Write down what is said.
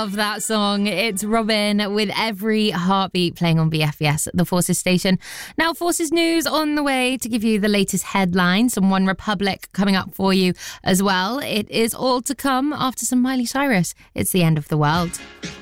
Love that song. It's Robin with Every Heartbeat playing on BFBS at the Forces station. Now, Forces News on the way to give you the latest headlines. Some One Republic coming up for you as well. It is all to come after some Miley Cyrus. It's the end of the world.